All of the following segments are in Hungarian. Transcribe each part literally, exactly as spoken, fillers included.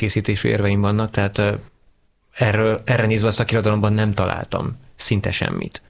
előkészítésű érveim vannak, tehát erről, erre nézve a szakirodalomban nem találtam szinte semmit.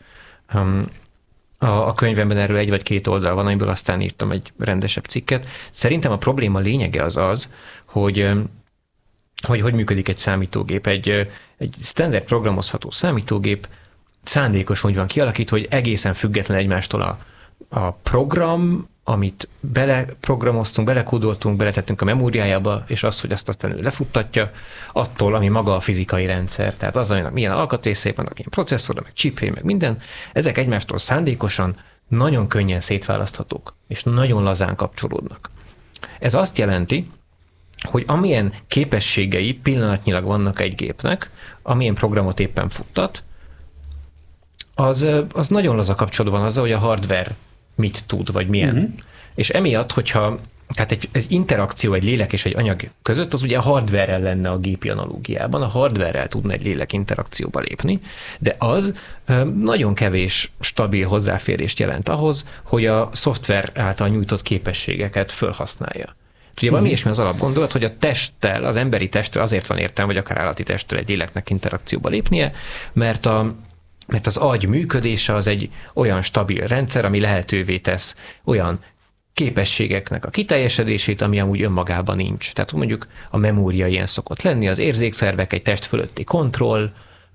A, a könyvemben erről egy vagy két oldal van, amiből aztán írtam egy rendesebb cikket. Szerintem a probléma lényege az az, hogy hogy, hogy működik egy számítógép. Egy, egy standard programozható számítógép szándékosan úgy van kialakítva, hogy egészen független egymástól a, a program, amit beleprogramoztunk, belekódoltunk, beletettünk a memóriájába, és az, hogy azt aztán ő lefuttatja, attól, ami maga a fizikai rendszer. Tehát az, aminek milyen alkatrészei vannak, milyen processzor, meg chipjai, meg minden, ezek egymástól szándékosan nagyon könnyen szétválaszthatók, és nagyon lazán kapcsolódnak. Ez azt jelenti, hogy amilyen képességei pillanatnyilag vannak egy gépnek, amilyen programot éppen futtat, az, az nagyon laza kapcsolatban van azzal, hogy a hardware mit tud, vagy milyen. Uh-huh. És emiatt, hogyha tehát egy, egy interakció egy lélek és egy anyag között, az ugye a hardware-rel lenne a gépi analógiában, a hardware-rel tudna egy lélek interakcióba lépni, de az ö, nagyon kevés stabil hozzáférést jelent ahhoz, hogy a szoftver által nyújtott képességeket felhasználja. Ugye valami ilyesmi az alapgondolat, hogy a testtel, az emberi testtel azért van értelme, vagy akár állati testtel egy léleknek interakcióba lépnie, mert a mert az agy működése az egy olyan stabil rendszer, ami lehetővé tesz olyan képességeknek a kiteljesedését, ami amúgy önmagában nincs. Tehát mondjuk a memória ilyen szokott lenni, az érzékszervek, egy test fölötti kontroll,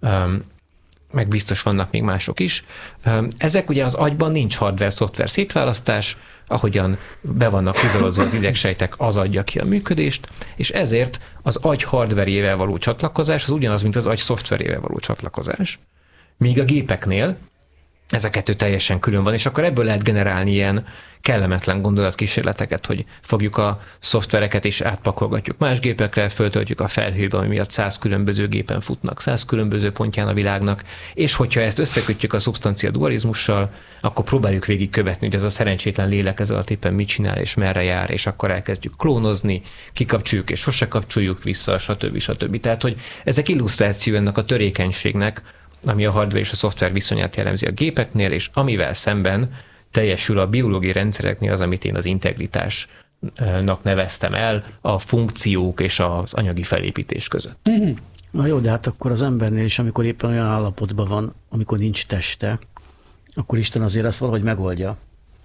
meg biztos vannak még mások is. Ezek ugye az agyban nincs hardware-szoftver szétválasztás, ahogyan be vannak húzalozva az idegsejtek, az adja ki a működést, és ezért az agy hardverjével való csatlakozás az ugyanaz, mint az agy szoftverével való csatlakozás. Míg a gépeknél ez a kettő teljesen külön van, és akkor ebből lehet generálni ilyen kellemetlen gondolatkísérleteket, hogy fogjuk a szoftvereket és átpakolgatjuk más gépekre, föltöltjük a felhőbe, ami miatt száz különböző gépen futnak, száz különböző pontján a világnak, és hogyha ezt összekötjük a szubstancia dualizmussal, akkor próbáljuk végigkövetni, hogy ez a szerencsétlen lélek ez alatt éppen mit csinál és merre jár, és akkor elkezdjük klónozni, kikapcsoljuk és sose kapcsoljuk vissza, stb. stb. Tehát, hogy ezek illusztráció ennek a törékenységnek, ami a hardware és a szoftver viszonyát jellemzi a gépeknél, és amivel szemben teljesül a biológiai rendszereknél az, amit én az integritásnak neveztem el, a funkciók és az anyagi felépítés között. Mm-hmm. Na jó, de hát akkor az embernél is, amikor éppen olyan állapotban van, amikor nincs teste, akkor Isten azért ezt valahogy megoldja.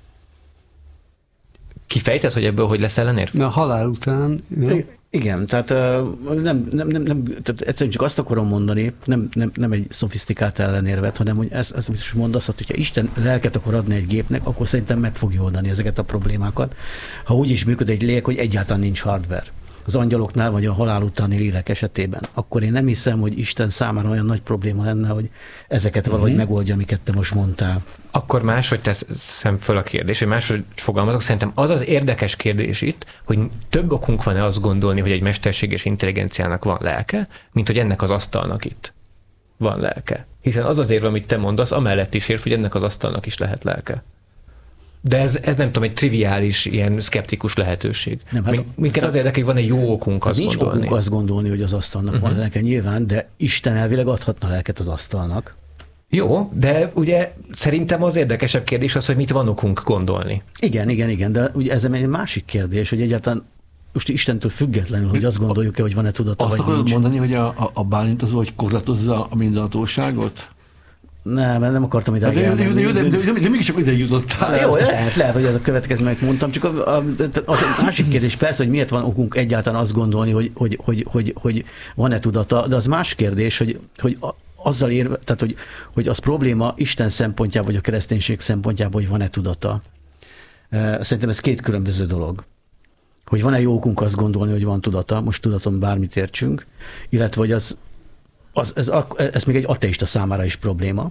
Kifejtett, hogy ebből hogy lesz ellenér? Na, a halál után... Igen. Igen, tehát nem, nem, nem, nem tehát egyszerűen csak azt akarom mondani, nem, nem, nem egy szofisztikált ellenérvet, hanem hogy ezt, ezt is mondasz, hogyha Isten lelket akar adni egy gépnek, akkor szerintem meg fogja oldani ezeket a problémákat. Ha úgy is működik egy lélek, hogy egyáltalán nincs hardware. Az angyaloknál vagy a halál utáni lélek esetében, akkor én nem hiszem, hogy Isten számára olyan nagy probléma lenne, hogy ezeket valahogy uh-huh. megoldja, amiket te most mondtál. Akkor máshogy teszem föl a kérdést, hogy máshogy fogalmazok. Szerintem az az érdekes kérdés itt, hogy több okunk van-e azt gondolni, hogy egy mesterséges intelligenciának van lelke, mint hogy ennek az asztalnak itt van lelke. Hiszen az az érve, amit te mondasz, amellett is érv, hogy ennek az asztalnak is lehet lelke. De ez, ez nem tudom, egy triviális, ilyen szkeptikus lehetőség. Nem, hát, minket az érdekel, hogy van egy jó okunk azt nincs gondolni. Nincs okunk azt gondolni, hogy az asztalnak uh-huh. van lelke nyilván, de Isten elvileg adhatna lelket az asztalnak. Jó, de ugye szerintem az érdekesebb kérdés az, hogy mit van okunk gondolni. Igen, igen, igen, de ugye ez egy másik kérdés, hogy egyáltalán most Istentől függetlenül, hogy azt gondoljuk-e, hogy van-e tudata, azt vagy akarod nincs. mondani, hogy a, a, a bálintozó, hogy korlátozza a mindenhatóságot? Nem, nem akartam ide de, de, de, de, de, de, de mégis csak ide jutottál. Jó, lehet, lehet, hogy ez a következő, amit mondtam, csak a, a, az a másik kérdés persze, hogy miért van okunk egyáltalán azt gondolni, hogy, hogy, hogy, hogy, hogy van-e tudata, de az más kérdés, hogy, hogy azzal ér, tehát hogy, hogy az probléma Isten szempontjából, vagy a kereszténység szempontjából, hogy van-e tudata. Szerintem ez két különböző dolog. Hogy van-e jó okunk azt gondolni, hogy van tudata, most tudaton bármit értsünk, illetve hogy az Az, ez, ez még egy ateista számára is probléma,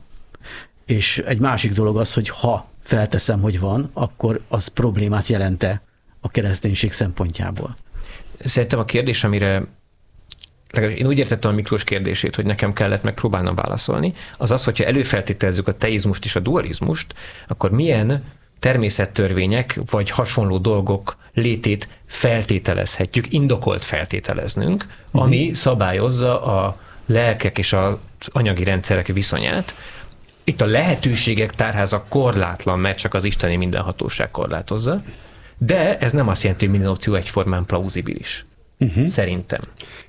és egy másik dolog az, hogy ha felteszem, hogy van, akkor az problémát jelente a kereszténység szempontjából. Szerintem a kérdés, amire legalábbis én úgy értettem a Miklós kérdését, hogy nekem kellett megpróbálnom válaszolni, az az, hogyha előfeltételezzük a teizmust és a dualizmust, akkor milyen természettörvények vagy hasonló dolgok létét feltételezhetjük, indokolt feltételeznünk, ami uh-huh. szabályozza a lelkek és az anyagi rendszerek viszonyát. Itt a lehetőségek tárháza korlátlan, mert csak az isteni mindenhatóság korlátozza, de ez nem azt jelenti, hogy minden opció egyformán plauzibilis. Uh-huh. Szerintem.